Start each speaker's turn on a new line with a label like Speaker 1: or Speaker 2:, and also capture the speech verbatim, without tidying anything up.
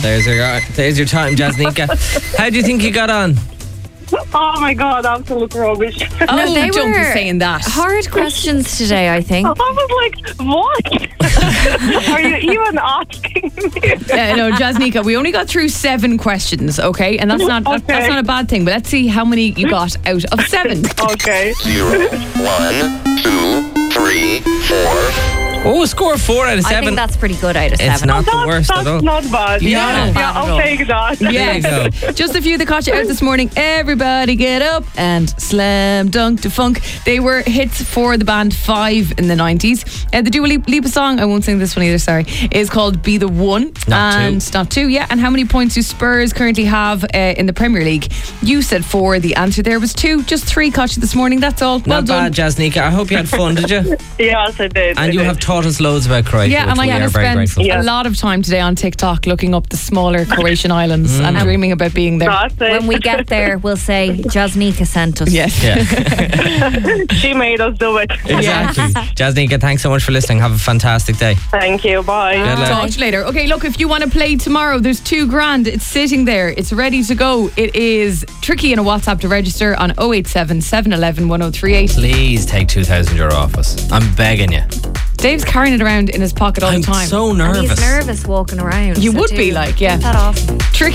Speaker 1: There's your, there's your time, Jasnica. How do you think you got on?
Speaker 2: Oh my god, absolute rubbish.
Speaker 3: Oh,
Speaker 4: No, they
Speaker 3: don't be
Speaker 4: were
Speaker 3: saying that.
Speaker 4: Hard questions today, I think.
Speaker 2: I was like, what? Are you even asking me?
Speaker 3: Uh, no, Jasnica, we only got through seven questions, okay? And that's not that, that's
Speaker 2: Okay.
Speaker 3: not a bad thing, but let's see how many you got out of seven.
Speaker 2: Okay.
Speaker 5: Zero, one, two, three, four.
Speaker 1: Oh, score four out of
Speaker 4: I
Speaker 1: seven.
Speaker 4: think that's pretty good out of seven.
Speaker 1: It's not the
Speaker 2: That's,
Speaker 1: worst
Speaker 2: that's
Speaker 1: at all.
Speaker 2: not bad.
Speaker 1: Yeah.
Speaker 2: Yeah,
Speaker 1: Not
Speaker 2: yeah,
Speaker 4: bad at
Speaker 2: I'll
Speaker 4: all.
Speaker 2: take that.
Speaker 1: There you
Speaker 3: Yes.
Speaker 1: go.
Speaker 3: Just a few that caught you out this morning. Everybody get up and slam dunk to funk. They were hits for the band Five in the nineties. Uh, the Dua Lipa song, I won't sing this one either, sorry, is called Be the One.
Speaker 1: Not two.
Speaker 3: and Not two, yeah. And how many points do Spurs currently have uh, in the Premier League? You said four. The answer there was two. Just three caught you this morning. That's all. Well
Speaker 1: Not
Speaker 3: done.
Speaker 1: bad, Jasnica. I hope you had fun, did you?
Speaker 2: Yes, I did. I
Speaker 1: And you
Speaker 2: did.
Speaker 1: have taught us loads about Croatia,
Speaker 3: Yeah,
Speaker 1: which
Speaker 3: and
Speaker 1: we
Speaker 3: I'm
Speaker 1: are
Speaker 3: going to
Speaker 1: very
Speaker 3: spend
Speaker 1: grateful.
Speaker 2: Yeah.
Speaker 3: a lot of time today on TikTok looking up the smaller Croatian islands and dreaming about being there.
Speaker 2: That's it.
Speaker 4: When we get there, we'll say Jasnica sent us.
Speaker 3: Yes.
Speaker 1: Yeah,
Speaker 2: She made us do it.
Speaker 1: exactly. Jasnica, thanks so much for listening. Have a fantastic day.
Speaker 2: Thank you. Bye.
Speaker 1: Good luck.
Speaker 3: Talk to you later. Okay, look, if you want to play tomorrow, there's two grand. It's sitting there. It's ready to go. It is tricky in a WhatsApp to register on oh eight seven, seven one one, one oh three eight.
Speaker 1: Please take two thousand euro off us. I'm begging you.
Speaker 3: Dave's carrying it around in his pocket all
Speaker 1: I'm
Speaker 3: the time.
Speaker 1: so
Speaker 4: And
Speaker 1: nervous.
Speaker 4: he's nervous walking around.
Speaker 3: You
Speaker 4: so
Speaker 3: would
Speaker 4: do
Speaker 3: be like, yeah.
Speaker 4: Get that off.
Speaker 3: Tricky.